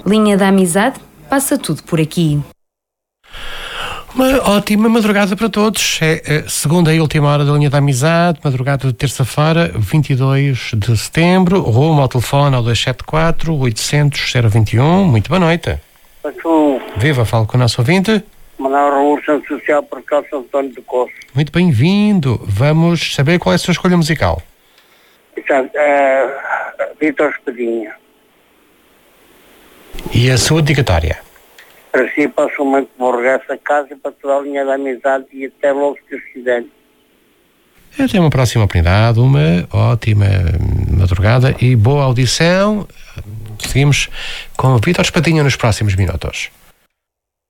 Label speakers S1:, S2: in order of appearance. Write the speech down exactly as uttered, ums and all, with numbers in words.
S1: Linha da Amizade, passa tudo por aqui.
S2: Uma ótima madrugada para todos. É a segunda e última hora da Linha da Amizade, madrugada de terça-feira, vinte e dois de setembro. Rumo ao telefone ao dois sete quatro, oitocentos, zero vinte e um. Muito boa noite.
S3: Passou.
S2: Viva, falo com o nosso ouvinte.
S3: Manuel Revolução Social por causa de António do Coço.
S2: Muito bem-vindo. Vamos saber qual é a sua escolha musical.
S3: Exato. Uh, Vítor Espadinha.
S2: E a sua dedicatória?
S3: Para si, passo muito bom regresso a casa, para toda a Linha da Amizade e até logo, se Deus quiser.
S2: Até uma próxima oportunidade, uma ótima madrugada e boa audição. Seguimos com o Vítor Espadinha nos próximos minutos.